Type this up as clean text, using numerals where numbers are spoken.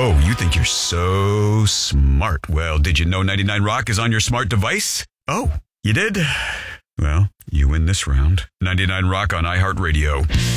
Oh, you think you're so smart. Well, did you know 99 Rock is on your smart device? Oh, you did? Well, you win this round. 99 Rock on iHeartRadio.